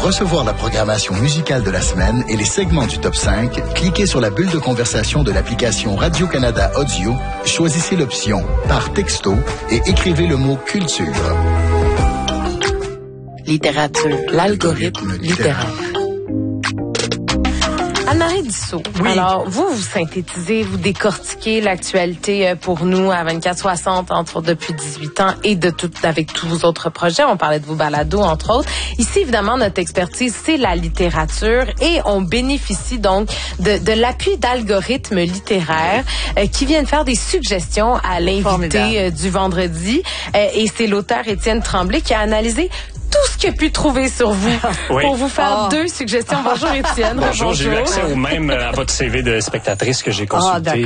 recevoir la programmation musicale de la semaine et les segments du Top 5, cliquez sur la bulle de conversation de l'application Radio-Canada Audio, choisissez l'option « Par texto » et écrivez le mot « Culture ». Littérature, l'algorithme littéraire. Anne-Marie Dussault, oui. Alors, vous synthétisez, vous décortiquez l'actualité pour nous à 24/60, entre autres depuis 18 ans, et avec tous vos autres projets. On parlait de vos balados, entre autres. Ici, évidemment, notre expertise, c'est la littérature, et on bénéficie donc de l'appui d'algorithmes littéraires qui viennent faire des suggestions à l'invité du vendredi. Et c'est l'auteur Étienne Tremblay qui a analysé tout ce qu'il a pu trouver sur vous pour vous faire deux suggestions. Bonjour Étienne. Bonjour, j'ai eu accès au même à votre CV de spectatrice que j'ai consulté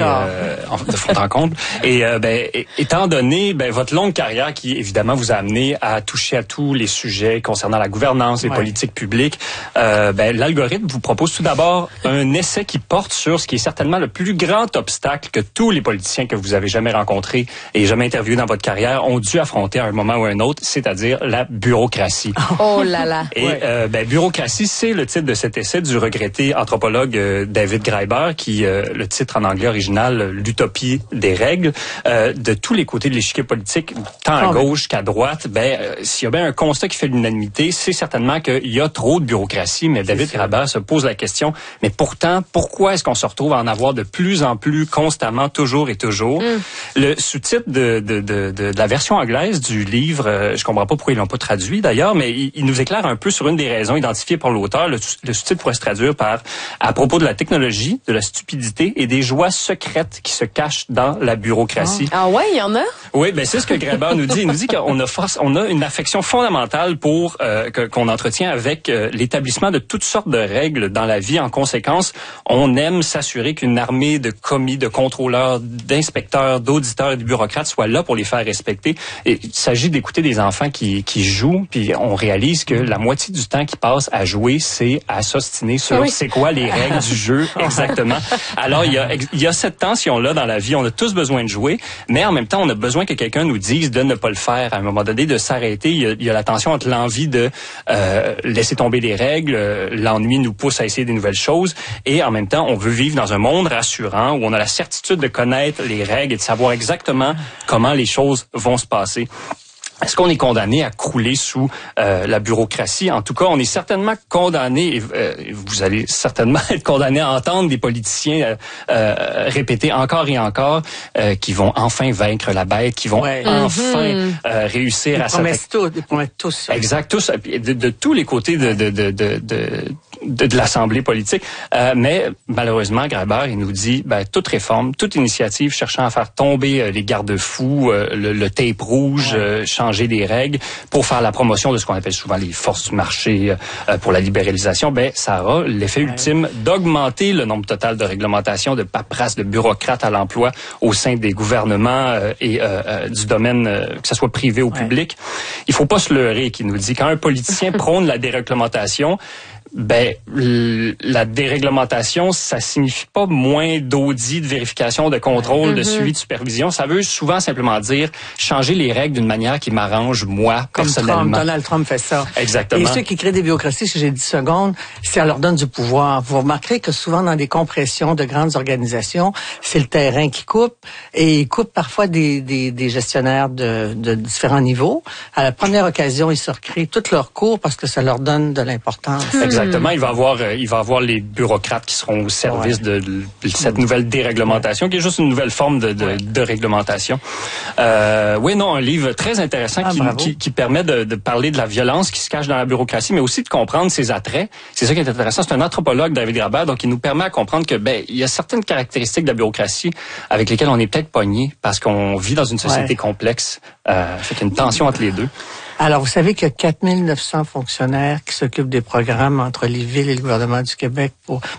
de fond en comble. Et étant donné votre longue carrière qui évidemment vous a amené à toucher à tous les sujets concernant la gouvernance et politiques publiques, l'algorithme vous propose tout d'abord un essai qui porte sur ce qui est certainement le plus grand obstacle que tous les politiciens que vous avez jamais rencontrés et jamais interviewés dans votre carrière ont dû affronter à un moment ou à un autre, c'est-à-dire la bureaucratie. Oh là là. Et bureaucratie, c'est le titre de cet essai du regretté anthropologue David Graeber, qui le titre en anglais original l'utopie des règles. De tous les côtés de l'échiquier politique, tant à gauche qu'à droite, s'il y a bien un constat qui fait l'unanimité, c'est certainement qu'il y a trop de bureaucratie. Mais David Graeber se pose la question, mais pourtant, pourquoi est-ce qu'on se retrouve à en avoir de plus en plus constamment, toujours et toujours? Le sous-titre de la version anglaise du livre, je comprends pas pourquoi ils l'ont pas traduit d'ailleurs, mais il nous éclaire un peu sur une des raisons identifiées par l'auteur. Le sous-titre pourrait se traduire par « À propos de la technologie, de la stupidité et des joies secrètes qui se cachent dans la bureaucratie. » Ah ouais, il y en a? Oui, c'est ce que Graeber nous dit. Il nous dit qu'on a une affection fondamentale pour qu'on entretient avec l'établissement de toutes sortes de règles dans la vie. En conséquence, on aime s'assurer qu'une armée de commis, de contrôleurs, d'inspecteurs, d'auditeurs et de bureaucrates soit là pour les faire respecter. Et il s'agit d'écouter des enfants qui jouent, puis on réalise que la moitié du temps qu'ils passent à jouer, c'est à s'ostiner sur c'est quoi les règles du jeu exactement. Alors, il y a cette tension-là dans la vie. On a tous besoin de jouer, mais en même temps, on a besoin que quelqu'un nous dise de ne pas le faire. À un moment donné, de s'arrêter. Il y a la tension entre l'envie de laisser tomber les règles, l'ennui nous pousse à essayer des nouvelles choses, et en même temps, on veut vivre dans un monde rassurant où on a la certitude de connaître les règles et de savoir exactement comment les choses vont se passer. Est-ce qu'on est condamné à crouler sous la bureaucratie? En tout cas, on est certainement condamné, et vous allez certainement être condamné à entendre des politiciens répéter encore et encore qu'ils vont enfin vaincre la bête, qu'ils vont enfin réussir à s'attaquer. Ils promettent tous ça. Exact, tous, de tous les côtés de l'Assemblée politique. Mais malheureusement, Graeber, il nous dit, toute réforme, toute initiative cherchant à faire tomber les garde-fous, le tape rouge, changer des règles pour faire la promotion de ce qu'on appelle souvent les forces du marché pour la libéralisation, ça aura l'effet ultime d'augmenter le nombre total de réglementations, de paperasses, de bureaucrates à l'emploi au sein des gouvernements et du domaine, que ce soit privé ou public. Il faut pas se leurrer, qui nous dit, quand un politicien prône la déréglementation, la déréglementation, ça signifie pas moins d'audits, de vérification, de contrôle, de suivi, de supervision. Ça veut souvent simplement dire changer les règles d'une manière qui m'arrange, moi, personnellement. Donald Trump fait ça. Exactement. Et ceux qui créent des bureaucraties, si j'ai 10 secondes, ça leur donne du pouvoir. Vous remarquerez que souvent dans des compressions de grandes organisations, c'est le terrain qui coupe, et ils coupent parfois des gestionnaires de différents niveaux. À la première occasion, ils se recréent toutes leurs cours parce que ça leur donne de l'importance. Exactement. Il va avoir les bureaucrates qui seront au service de cette nouvelle déréglementation, qui est juste une nouvelle forme de réglementation. Un livre très intéressant qui permet de parler de la violence qui se cache dans la bureaucratie, mais aussi de comprendre ses attraits. C'est ça qui est intéressant. C'est un anthropologue, David Graeber, donc il nous permet de comprendre que il y a certaines caractéristiques de la bureaucratie avec lesquelles on est peut-être pogné parce qu'on vit dans une société complexe. Fait qu'il y a une tension entre les deux. Alors, vous savez qu'il y a 4900 fonctionnaires qui s'occupent des programmes entre les villes et le gouvernement du Québec pour